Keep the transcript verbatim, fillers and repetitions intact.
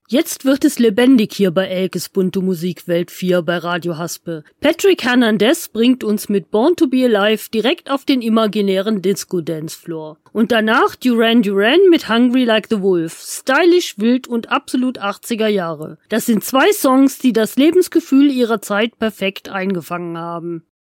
Jetzt wird es lebendig hier bei Elkes bunte Musikwelt vier bei Radio Haspe. Patrick Hernandez bringt uns mit Born to Be Alive direkt auf den imaginären Disco-Dance-Floor. Und danach Duran Duran mit Hungry Like the Wolf. Stylisch, wild und absolut achtziger Jahre. Das sind zwei Songs, die das Lebensgefühl ihrer Zeit perfekt eingefangen haben.